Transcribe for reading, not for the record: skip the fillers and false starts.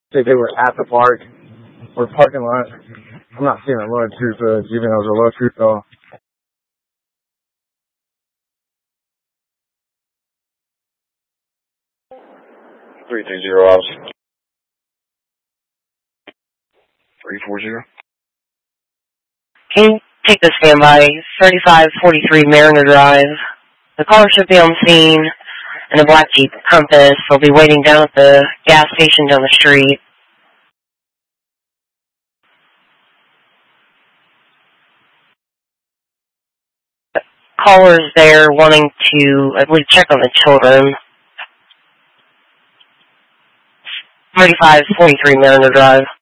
say they were at the park or parking lot. I'm not seeing a low truth, even though it was a low truth though. 330 ops. 340. Can you take the standby? 3543 Mariner Drive. The caller should be on scene in a black Jeep Compass. They'll be waiting down at the gas station down the street. Caller's there wanting to, I believe, check on the children. 3543 Mariner Drive.